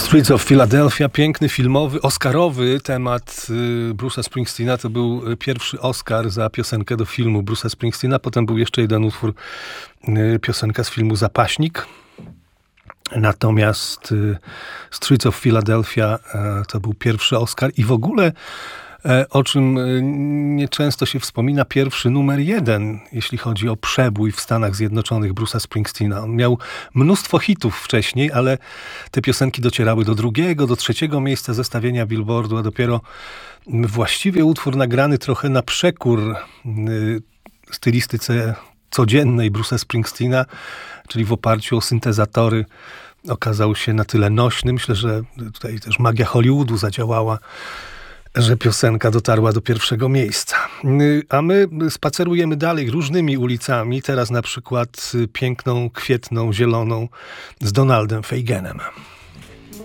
Streets of Philadelphia, piękny, filmowy, oscarowy temat Bruce'a Springsteena. To był pierwszy Oscar za piosenkę do filmu Bruce'a Springsteena. Potem był jeszcze jeden utwór, piosenka z filmu Zapaśnik. Natomiast Streets of Philadelphia to był pierwszy Oscar i w ogóle, o czym nieczęsto się wspomina, pierwszy numer 1, jeśli chodzi o przebój w Stanach Zjednoczonych Bruce'a Springsteena. On miał mnóstwo hitów wcześniej, ale te piosenki docierały do 2., do 3. miejsca zestawienia Billboardu, a dopiero właściwie utwór nagrany trochę na przekór stylistyce codziennej Bruce'a Springsteena, czyli w oparciu o syntezatory, okazał się na tyle nośny. Myślę, że tutaj też magia Hollywoodu zadziałała, że piosenka dotarła do 1. miejsca. A my spacerujemy dalej różnymi ulicami. Teraz na przykład piękną, kwietną, zieloną z Donaldem Feigenem.